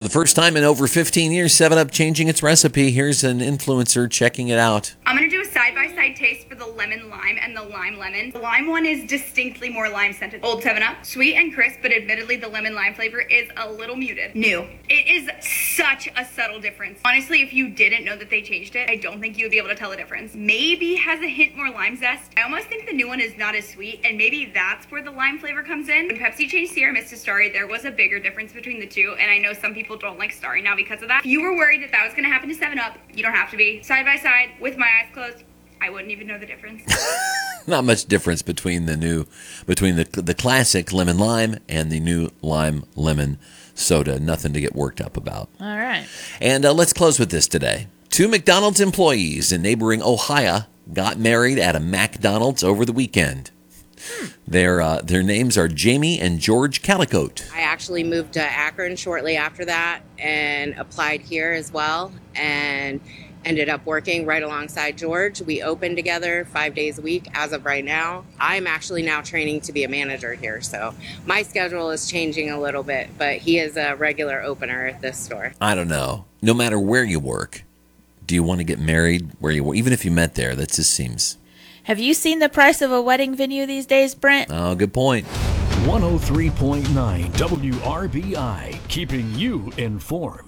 the first time in over 15 years, 7-Up changing its recipe. Here's an influencer checking it out. I'm going to do a side-by-side taste for the lemon lime and the lime lemon. The lime one is distinctly more lime scented. Old 7-Up, sweet and crisp, but admittedly the lemon lime flavor is a little muted. New. It is such a subtle difference. Honestly, if you didn't know that they changed it, I don't think you would be able to tell the difference. Maybe has a hint more lime zest. I almost think the new one is not as sweet, and maybe that's where the lime flavor comes in. When Pepsi changed Sierra Mist to Starry, there was a bigger difference between the two, and I know some people don't like Starry now because of that. If you were worried that that was going to happen to 7-Up, you don't have to be. Side by side, with my eyes closed, I wouldn't even know the difference. Not much difference between the classic lemon lime and the new lime lemon soda. Nothing to get worked up about. All right. And let's close with this today. 2 McDonald's employees in neighboring Ohio got married at a McDonald's over the weekend. Their names are Jamie and George Calicote. I actually moved to Akron shortly after that and applied here as well and ended up working right alongside George. We opened together 5 days a week as of right now. I'm actually now training to be a manager here, so my schedule is changing a little bit, but he is a regular opener at this store. I don't know. No matter where you work, do you want to get married where you work? Even if you met there, that just seems... Have you seen the price of a wedding venue these days, Brent? Oh, good point. 103.9 WRBI, keeping you informed.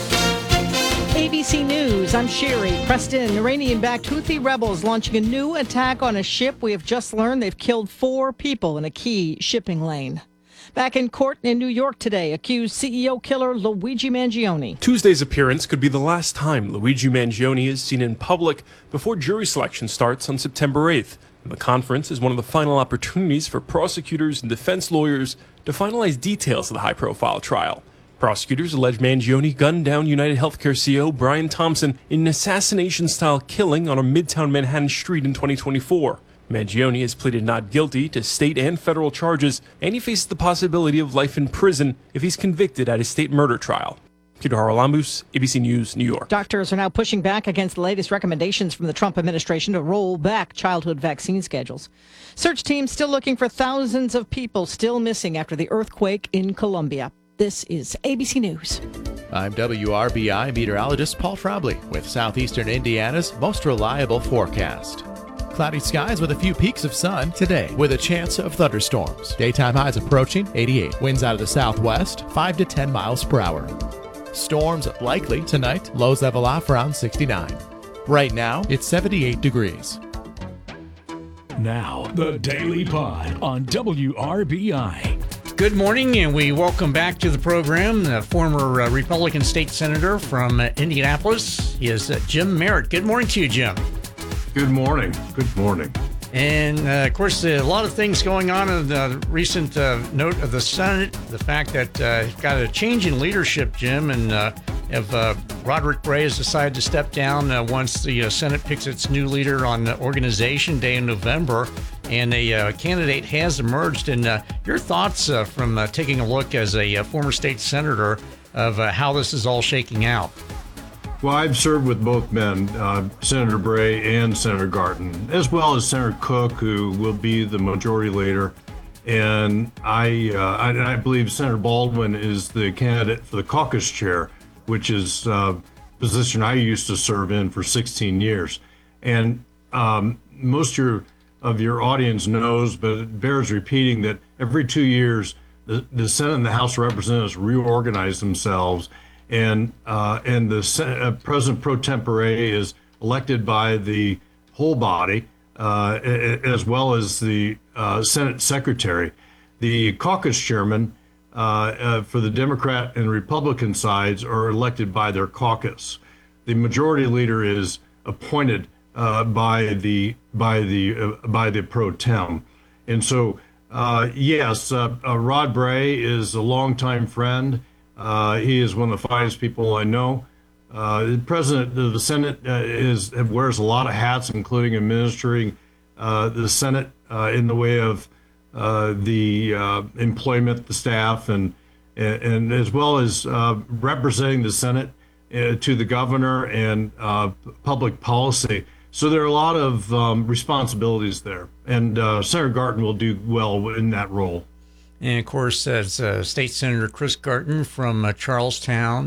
ABC News, I'm Sherry. Preston, Iranian-backed Houthi rebels launching a new attack on a ship. We have just learned they've killed 4 people in a key shipping lane. Back in court in New York today, accused CEO killer Luigi Mangione. Tuesday's appearance could be the last time Luigi Mangione is seen in public before jury selection starts on September 8th. And the conference is one of the final opportunities for prosecutors and defense lawyers to finalize details of the high-profile trial. Prosecutors allege Mangione gunned down United Healthcare CEO Brian Thompson in an assassination-style killing on a Midtown Manhattan street in 2024. Mangione has pleaded not guilty to state and federal charges, and he faces the possibility of life in prison if he's convicted at his state murder trial. Peter Haralambous, ABC News, New York. Doctors are now pushing back against the latest recommendations from the Trump administration to roll back childhood vaccine schedules. Search teams still looking for thousands of people still missing after the earthquake in Colombia. This is ABC News. I'm WRBI meteorologist Paul Trombley with southeastern Indiana's most reliable forecast. Cloudy skies with a few peaks of sun today with a chance of thunderstorms. Daytime highs approaching 88. Winds out of the southwest 5 to 10 miles per hour. Storms likely tonight. Lows level off around 69. Right now, it's 78 degrees. Now, the Daily Pod on WRBI. Good morning, and we welcome back to the program the former Republican state senator from Indianapolis. He is Jim Merritt. Good morning to you, Jim. Good morning. Good morning. And, of course, a lot of things going on in the recent note of the Senate. The fact that got a change in leadership, Jim, and Roderick Gray has decided to step down once the Senate picks its new leader on Organization Day in November. And a candidate has emerged. And your thoughts from taking a look as a former state senator of how this is all shaking out? Well, I've served with both men, Senator Bray and Senator Garton, as well as Senator Cook, who will be the majority leader. And I believe Senator Baldwin is the candidate for the caucus chair, which is a position I used to serve in for 16 years. And most of your audience knows, but it bears repeating, that every 2 years, the Senate and the House of Representatives reorganize themselves. And the President pro tempore is elected by the whole body, as well as the Senate Secretary. The caucus chairman for the Democrat and Republican sides are elected by their caucus. The majority leader is appointed by the pro tem, and so yes, Rod Bray is a longtime friend. He is one of the finest people I know. The president of the Senate wears a lot of hats, including administering the Senate in the way of the employment, the staff, and as well as representing the Senate to the governor and public policy. So there are a lot of responsibilities there, and Senator Garton will do well in that role. And, of course, as State Senator Chris Garton from Charlestown,